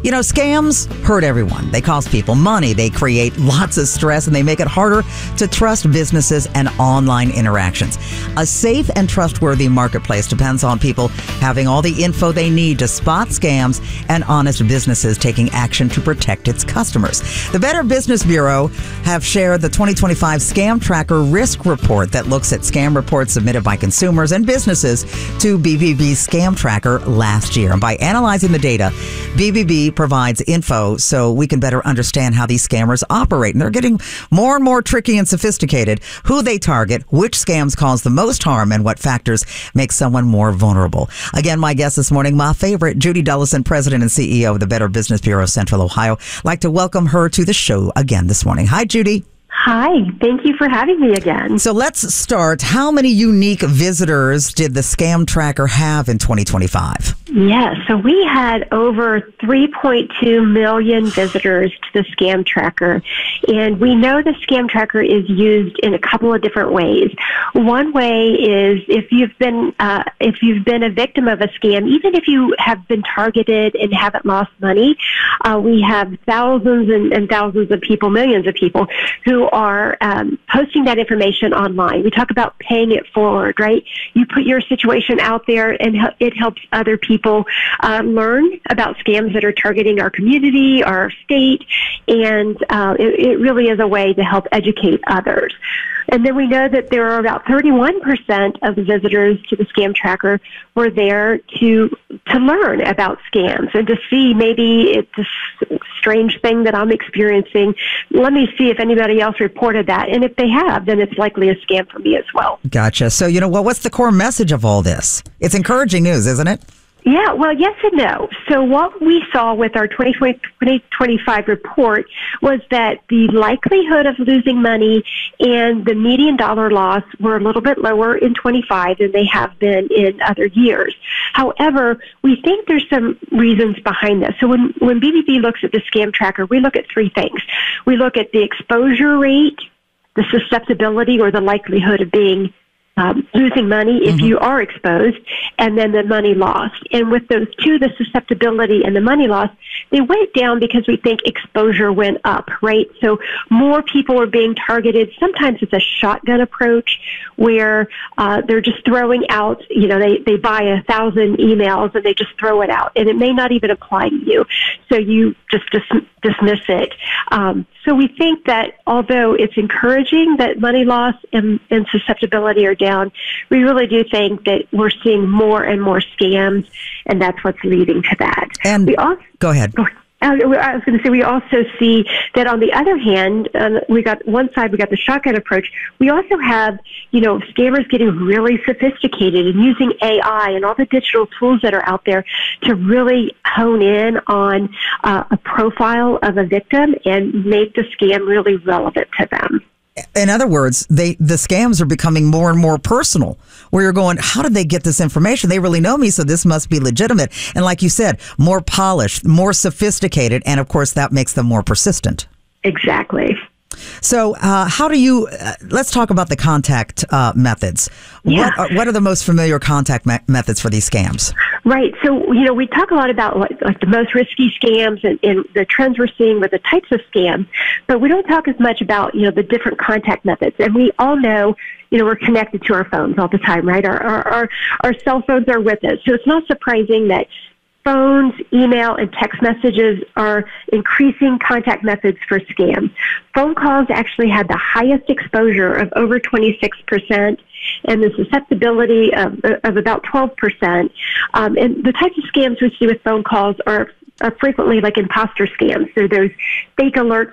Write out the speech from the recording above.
You know, scams hurt everyone. They cost people money, they create lots of stress, and they make it harder to trust businesses and online interactions. A safe and trustworthy marketplace depends on people having all the info they need to spot scams and honest businesses taking action to protect its customers. The Better Business Bureau have shared the 2025 Scam Tracker Risk Report that looks at scam reports submitted by consumers and businesses to BBB's Scam Tracker last year. And by analyzing the data, BBB provides info so we can better understand how these scammers operate. And they're getting more and more tricky and sophisticated, who they target, which scams cause the most harm, and what factors make someone more vulnerable. Again, my guest this morning, my favorite, Judy Dullison, President and CEO of the Better Business Bureau, Central Ohio. I'd like to welcome her to the show again this morning. Hi, Judy. Hi, thank you for having me again. So let's start. How many unique visitors did the Scam Tracker have in 2025? Yes, so we had over 3.2 million visitors to the Scam Tracker. And we know the Scam Tracker is used in a couple of different ways. One way is if you've been a victim of a scam, even if you have been targeted and haven't lost money, we have thousands and thousands of people, millions of people, who are posting that information online. We talk about paying it forward, right? You put your situation out there and it helps other people learn about scams that are targeting our community, our state, and it really is a way to help educate others. And then we know that there are about 31% of the visitors to the Scam Tracker were there to learn about scams and to see maybe it's a strange thing that I'm experiencing. Let me see if anybody else reported that. And if they have, then it's likely a scam for me as well. Gotcha. So, you know, what's the core message of all this? It's encouraging news, isn't it? Yeah, well, yes and no. So what we saw with our 2025 report was that the likelihood of losing money and the median dollar loss were a little bit lower in 25 than they have been in other years. However, we think there's some reasons behind this. So when BBB looks at the Scam Tracker, we look at three things. We look at the exposure rate, the susceptibility or the likelihood of being losing money if you are exposed, and then the money lost. And with those two, the susceptibility and the money loss, they went down because we think exposure went up, right? So more people are being targeted. Sometimes it's a shotgun approach where they're just throwing out, you know, they buy 1,000 emails and they just throw it out, and it may not even apply to you. So you just dismiss it. So we think that although it's encouraging that money loss and susceptibility are down, we really do think that we're seeing more and more scams, and that's what's leading to that. And go ahead. I was going to say, we also see that on the other hand, we got the shotgun approach. We also have, you know, scammers getting really sophisticated and using AI and all the digital tools that are out there to really hone in on a profile of a victim and make the scam really relevant to them. In other words, the scams are becoming more and more personal, where you're going, how did they get this information? They really know me, so this must be legitimate. And like you said, more polished, more sophisticated, and of course that makes them more persistent. Exactly. So how do you, let's talk about the contact methods. Yeah. What are the most familiar contact methods for these scams? Right. So, you know, we talk a lot about like the most risky scams and the trends we're seeing with the types of scams, but we don't talk as much about, you know, the different contact methods. And we all know, you know, we're connected to our phones all the time, right? Our cell phones are with us. So it's not surprising that phones, email, and text messages are increasing contact methods for scams. Phone calls actually had the highest exposure of over 26%, and the susceptibility of about 12%. And the types of scams we see with phone calls are frequently like imposter scams. So those fake alerts